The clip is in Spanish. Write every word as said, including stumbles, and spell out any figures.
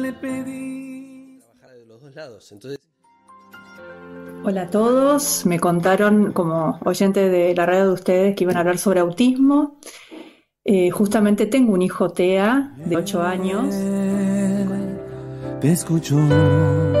Le pedí trabajar de los dos lados. Entonces, Hola a todos, me contaron como oyente de la radio de ustedes que iban a hablar sobre autismo. Eh, justamente tengo un hijo TEA de ocho años. te escucho.